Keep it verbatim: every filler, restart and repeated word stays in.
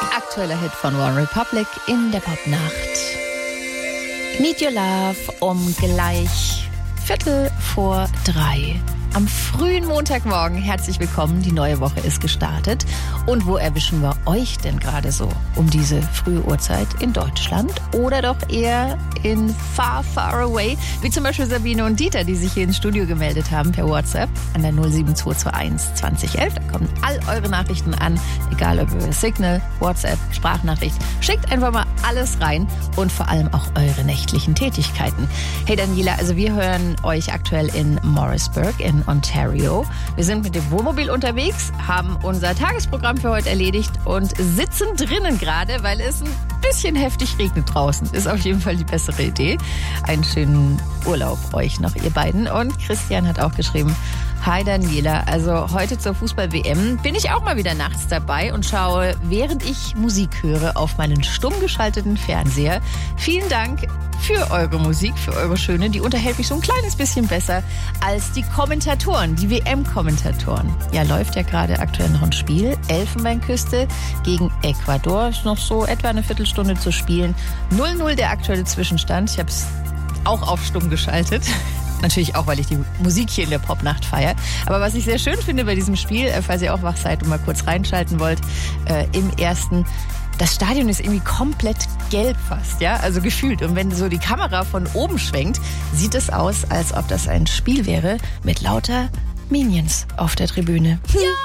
Aktueller Hit von One Republic in der Popnacht. Need Your Love um gleich Viertel vor drei. Am frühen Montagmorgen herzlich willkommen. Die neue Woche ist gestartet. Und wo erwischen wir euch denn gerade so um diese frühe Uhrzeit? In Deutschland oder doch eher in far, far away? Wie zum Beispiel Sabine und Dieter, die sich hier ins Studio gemeldet haben per WhatsApp an der null sieben zwei zwei eins zwanzig elf. Da kommen all eure Nachrichten an, egal ob über Signal, WhatsApp, Sprachnachricht. Schickt einfach mal alles rein und vor allem auch eure nächtlichen Tätigkeiten. Hey Daniela, also wir hören euch aktuell in Morrisburg in Ontario. Wir sind mit dem Wohnmobil unterwegs, haben unser Tagesprogramm für heute erledigt und sitzen drinnen gerade, weil es ein bisschen heftig regnet draußen. Ist auf jeden Fall die bessere Idee. Einen schönen Urlaub euch noch, ihr beiden. Und Christian hat auch geschrieben, hi Daniela, also heute zur Fußball-W M bin ich auch mal wieder nachts dabei und schaue, während ich Musik höre, auf meinen stumm geschalteten Fernseher. Vielen Dank für eure Musik, für eure schöne. Die unterhält mich so ein kleines bisschen besser als die Kommentatoren, die W M-Kommentatoren. Ja, läuft ja gerade aktuell noch ein Spiel. Elfenbeinküste gegen Ecuador. Ist noch so etwa eine Viertelstunde zu spielen. null null der aktuelle Zwischenstand. Ich habe es auch auf stumm geschaltet. Natürlich auch, weil ich die Musik hier in der Popnacht feiere. Aber was ich sehr schön finde bei diesem Spiel, falls ihr auch wach seid und mal kurz reinschalten wollt, äh, im ersten, das Stadion ist irgendwie komplett gelb fast, ja, also gefühlt. Und wenn so die Kamera von oben schwenkt, sieht es aus, als ob das ein Spiel wäre mit lauter Minions auf der Tribüne. Ja.